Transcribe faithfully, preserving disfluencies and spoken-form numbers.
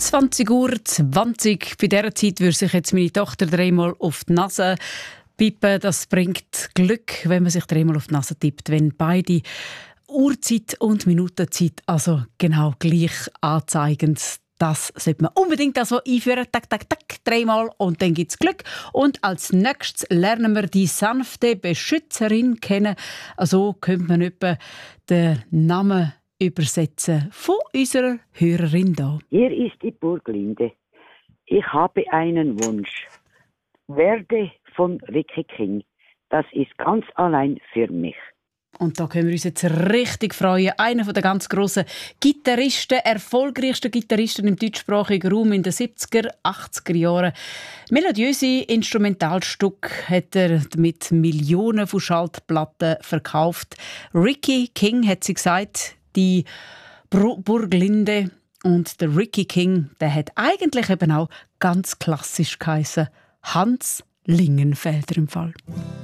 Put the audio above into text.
zwanzig Uhr zwanzig. Bei dieser Zeit würde sich jetzt meine Tochter dreimal auf die Nase pippen. Das bringt Glück, wenn man sich dreimal auf die Nase tippt. Wenn beide Uhrzeit und Minutenzeit also genau gleich anzeigen. Das sollte man unbedingt also einführen. Tak, tak, tak, dreimal und dann gibt es Glück. Und als nächstes lernen wir die sanfte Beschützerin kennen. Also könnte man etwa den Namen übersetzen von unserer Hörerin da. Hier ist die Burglinde. Ich habe einen Wunsch. Werde von Ricky King. Das ist ganz allein für mich. Und da können wir uns jetzt richtig freuen. Einer der ganz grossen Gitarristen, erfolgreichsten Gitarristen im deutschsprachigen Raum in den siebziger, achtziger Jahren. Melodiöse Instrumentalstück hat er mit Millionen von Schallplatten verkauft. Ricky King hat sie gesagt, die Burglinde. Und der Ricky King, der hat eigentlich eben auch ganz klassisch geheissen. Hans Lingenfelder im Fall.